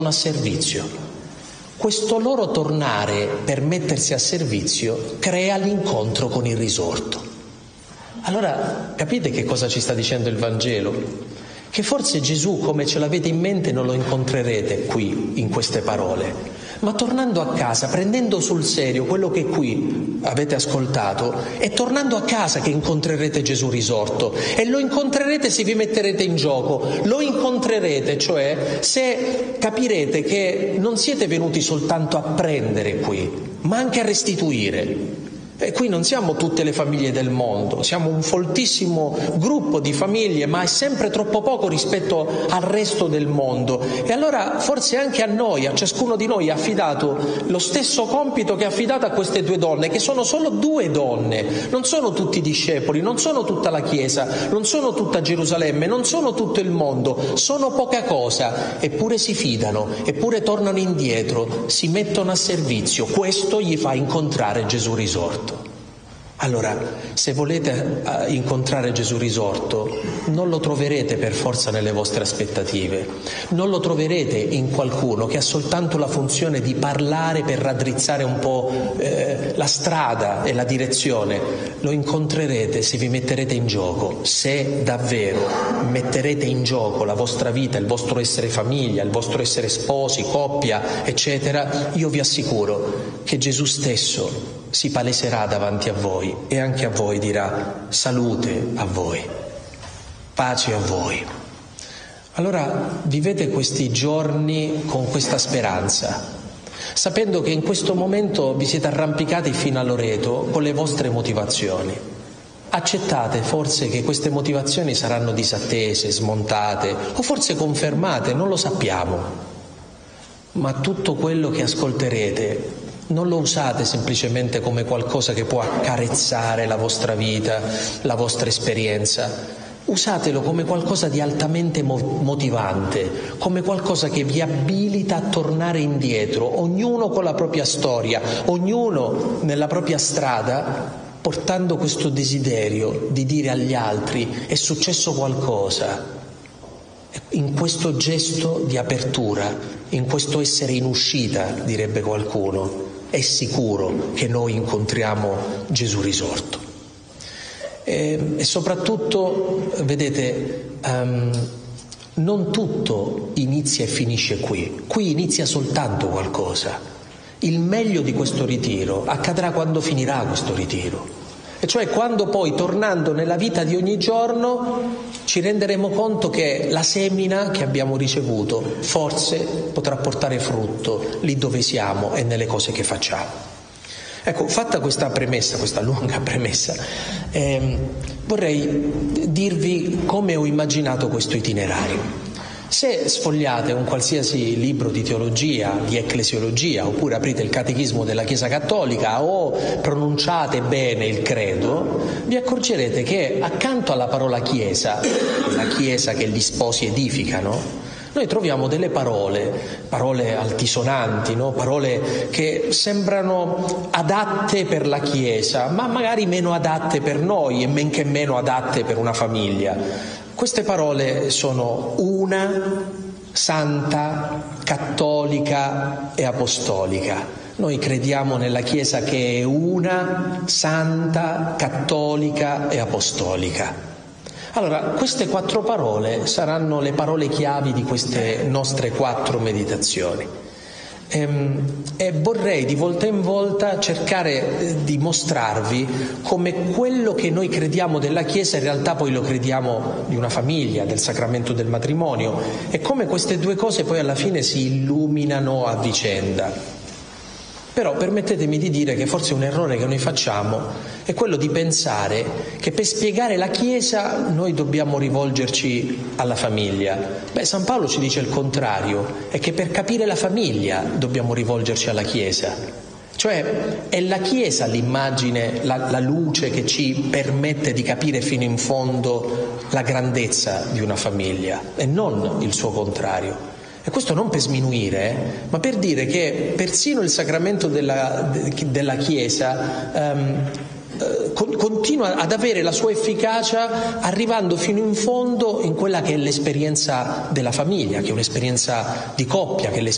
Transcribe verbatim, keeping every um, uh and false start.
a servizio. Questo loro tornare per mettersi a servizio crea l'incontro con il risorto. Allora capite che cosa ci sta dicendo il Vangelo? Che forse Gesù, come ce l'avete in mente, non lo incontrerete qui in queste parole, ma tornando a casa, prendendo sul serio quello che qui avete ascoltato, è tornando a casa che incontrerete Gesù risorto, e lo incontrerete se vi metterete in gioco, lo incontrerete cioè se capirete che non siete venuti soltanto a prendere qui, ma anche a restituire. E qui non siamo tutte le famiglie del mondo, siamo un foltissimo gruppo di famiglie, ma è sempre troppo poco rispetto al resto del mondo. E allora forse anche a noi, a ciascuno di noi, è affidato lo stesso compito che è affidato a queste due donne, che sono solo due donne, non sono tutti i discepoli, non sono tutta la Chiesa, non sono tutta Gerusalemme, non sono tutto il mondo, sono poca cosa, eppure si fidano, eppure tornano indietro, si mettono a servizio. Questo gli fa incontrare Gesù risorto. Allora, se volete incontrare Gesù risorto, non lo troverete per forza nelle vostre aspettative, non lo troverete in qualcuno che ha soltanto la funzione di parlare per raddrizzare un po' eh, la strada e la direzione. Lo incontrerete se vi metterete in gioco, se davvero metterete in gioco la vostra vita, il vostro essere famiglia, il vostro essere sposi, coppia, eccetera. Io vi assicuro che Gesù stesso si paleserà davanti a voi e anche a voi dirà: salute a voi, pace a voi. Allora vivete questi giorni con questa speranza, sapendo che in questo momento vi siete arrampicati fino a Loreto con le vostre motivazioni. Accettate forse che queste motivazioni saranno disattese, smontate o forse confermate, non lo sappiamo, ma tutto quello che ascolterete non lo usate semplicemente come qualcosa che può accarezzare la vostra vita, la vostra esperienza. Usatelo come qualcosa di altamente motivante, come qualcosa che vi abilita a tornare indietro, ognuno con la propria storia, ognuno nella propria strada, portando questo desiderio di dire agli altri: è successo qualcosa. In questo gesto di apertura, in questo essere in uscita, direbbe qualcuno, è sicuro che noi incontriamo Gesù risorto. E, e soprattutto, vedete, um, non tutto inizia e finisce qui. Qui inizia soltanto qualcosa. Il meglio di questo ritiro accadrà quando finirà questo ritiro. E cioè quando poi, tornando nella vita di ogni giorno, ci renderemo conto che la semina che abbiamo ricevuto forse potrà portare frutto lì dove siamo e nelle cose che facciamo. Ecco, fatta questa premessa, questa lunga premessa, ehm, vorrei dirvi come ho immaginato questo itinerario. Se sfogliate un qualsiasi libro di teologia, di ecclesiologia, oppure aprite il catechismo della Chiesa Cattolica o pronunciate bene il credo, vi accorgerete che accanto alla parola Chiesa, la Chiesa che gli sposi edificano, noi troviamo delle parole, parole altisonanti, no? Parole che sembrano adatte per la Chiesa, ma magari meno adatte per noi e men che meno adatte per una famiglia. Queste parole sono una, santa, cattolica e apostolica. Noi crediamo nella Chiesa che è una, santa, cattolica e apostolica. Allora, queste quattro parole saranno le parole chiavi di queste nostre quattro meditazioni. E, e vorrei di volta in volta cercare di mostrarvi come quello che noi crediamo della Chiesa in realtà poi lo crediamo di una famiglia, del sacramento del matrimonio, e come queste due cose poi alla fine si illuminano a vicenda. Però permettetemi di dire che forse un errore che noi facciamo è quello di pensare che per spiegare la Chiesa noi dobbiamo rivolgerci alla famiglia. Beh, San Paolo ci dice il contrario, è che per capire la famiglia dobbiamo rivolgerci alla Chiesa. Cioè è la Chiesa l'immagine, la, la luce che ci permette di capire fino in fondo la grandezza di una famiglia e non il suo contrario. E questo non per sminuire, eh, ma per dire che persino il sacramento della, della Chiesa um, uh, con, continua ad avere la sua efficacia arrivando fino in fondo in quella che è l'esperienza della famiglia, che è un'esperienza di coppia, che è l'esperienza